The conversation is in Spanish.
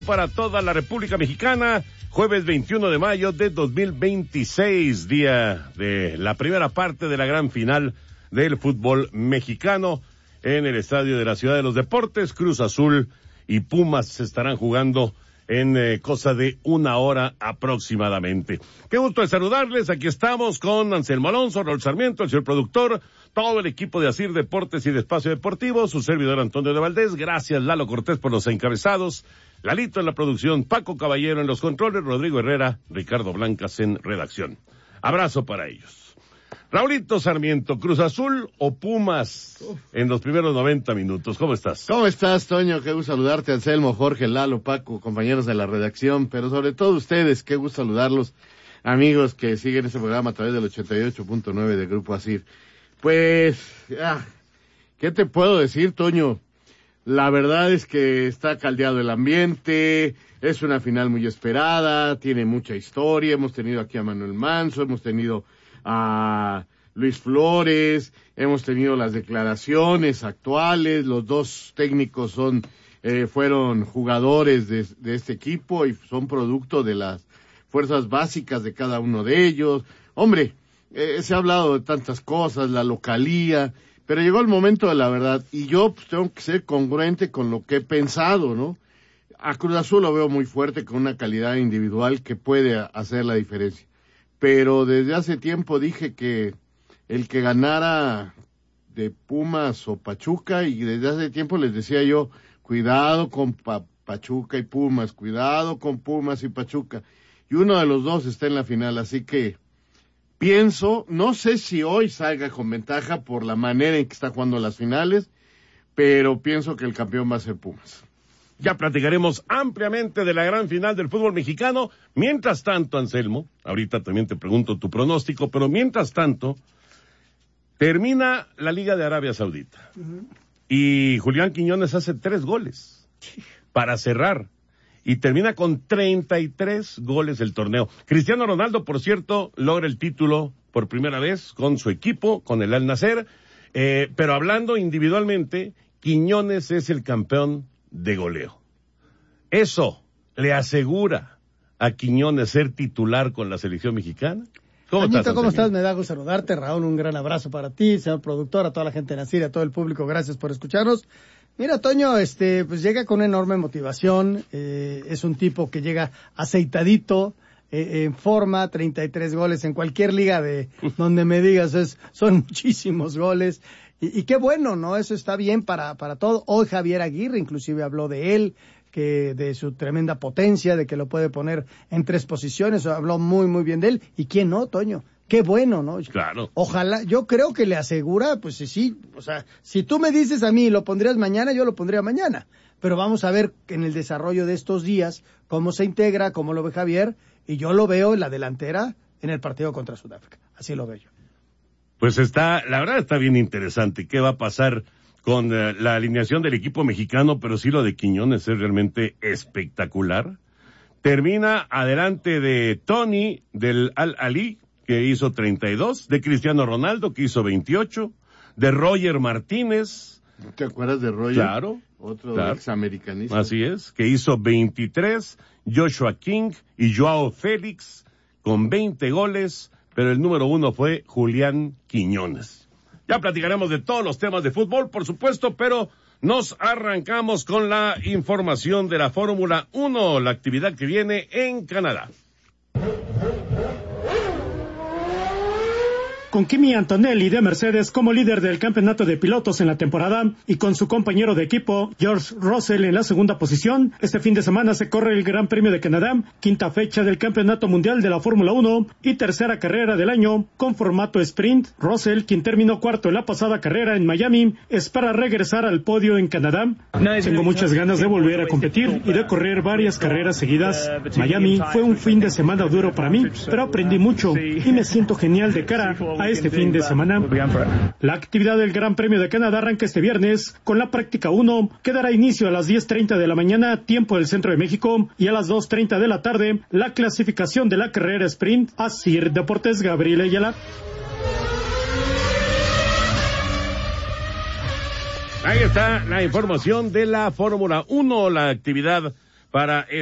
Para toda la República Mexicana, jueves 21 de mayo de 2026, día de la primera parte de la gran final del fútbol mexicano en el Estadio de la Ciudad de los Deportes. Cruz Azul y Pumas se estarán jugando en cosa de una hora aproximadamente. Qué gusto de saludarles, aquí estamos con Anselmo Alonso, Raúl Sarmiento, el señor productor, todo el equipo de Asir Deportes y de Espacio Deportivo, su servidor Antonio de Valdés, gracias Lalo Cortés por los encabezados, Lalito en la producción, Paco Caballero en los controles, Rodrigo Herrera, Ricardo Blancas en redacción. Abrazo para ellos. Raulito Sarmiento, ¿Cruz Azul o Pumas en los primeros 90 minutos? ¿Cómo estás? ¿Cómo estás, Toño? Qué gusto saludarte, Anselmo, Jorge, Lalo, Paco, compañeros de la redacción, pero sobre todo ustedes, qué gusto saludarlos, amigos que siguen este programa a través del 88.9 de Grupo Asir. Pues, ¿qué te puedo decir, Toño? La verdad es que está caldeado el ambiente, es una final muy esperada, tiene mucha historia, hemos tenido aquí a Manuel Manso, hemos tenido a Luis Flores, hemos tenido las declaraciones actuales, los dos técnicos fueron jugadores de este equipo y son producto de las fuerzas básicas de cada uno de ellos. Hombre, se ha hablado de tantas cosas, la localía, pero llegó el momento de la verdad y yo pues, tengo que ser congruente con lo que he pensado, ¿no? A Cruz Azul lo veo muy fuerte, con una calidad individual que puede hacer la diferencia. Pero desde hace tiempo dije que el que ganara de Pumas o Pachuca, y desde hace tiempo les decía yo, cuidado con Pachuca y Pumas, cuidado con Pumas y Pachuca, y uno de los dos está en la final, así que pienso, no sé si hoy salga con ventaja por la manera en que está jugando las finales, pero pienso que el campeón va a ser Pumas. Ya platicaremos ampliamente de la gran final del fútbol mexicano. Mientras tanto, Anselmo, ahorita también te pregunto tu pronóstico, pero mientras tanto, termina la Liga de Arabia Saudita. Uh-huh. Y Julián Quiñones hace 3 goles para cerrar. Y termina con 33 goles el torneo. Cristiano Ronaldo, por cierto, logra el título por primera vez con su equipo, con el Al Nassr. Pero hablando individualmente, Quiñones es el campeón de goleo. ¿Eso le asegura a Quiñones ser titular con la selección mexicana? ¿Cómo estás? Me da gusto saludarte, Raúl, un gran abrazo para ti, señor productor, a toda la gente de Asir, a todo el público, gracias por escucharnos. Mira, Toño, pues llega con una enorme motivación, es un tipo que llega aceitadito, en forma, 33 goles en cualquier liga de donde me digas, son muchísimos goles. Y qué bueno, ¿no? Eso está bien para todo. Hoy Javier Aguirre inclusive habló de él, que de su tremenda potencia, de que lo puede poner en 3 posiciones, habló muy, muy bien de él. ¿Y quién no, Toño? Qué bueno, ¿no? Claro. Ojalá, yo creo que le asegura, pues sí, o sea, si tú me dices a mí, lo pondrías mañana, yo lo pondría mañana. Pero vamos a ver en el desarrollo de estos días, cómo se integra, cómo lo ve Javier, y yo lo veo en la delantera en el partido contra Sudáfrica. Así lo veo yo. Pues la verdad está bien interesante. ¿Qué va a pasar con la alineación del equipo mexicano? Pero sí, lo de Quiñones es realmente espectacular. Termina adelante de Tony del Al-Ahly, que hizo 32, de Cristiano Ronaldo, que hizo 28, de Roger Martínez. ¿No te acuerdas de Roger? Claro. Otro examericanista. Así es, que hizo 23, Joshua King y Joao Félix con 20 goles. Pero el número 1 fue Julián Quiñones. Ya platicaremos de todos los temas de fútbol, por supuesto, pero nos arrancamos con la información de la Fórmula 1, la actividad que viene en Canadá. Con Kimi Antonelli de Mercedes como líder del campeonato de pilotos en la temporada y con su compañero de equipo, George Russell, en la segunda posición, este fin de semana se corre el Gran Premio de Canadá, 5ª fecha del Campeonato Mundial de la Fórmula 1 y 3ª carrera del año con formato sprint. Russell, quien terminó 4º en la pasada carrera en Miami, espera regresar al podio en Canadá. Tengo muchas ganas de volver a competir y de correr varias carreras seguidas. Miami fue un fin de semana duro para mí, pero aprendí mucho y me siento genial de cara a este fin de semana. La actividad del Gran Premio de Canadá arranca este viernes con la práctica 1, que dará inicio a las 10:30 de la mañana, tiempo del Centro de México, y a las 2:30 de la tarde, la clasificación de la carrera sprint. Asir Deportes, Gabriel Ayala. Ahí está la información de la Fórmula 1, la actividad para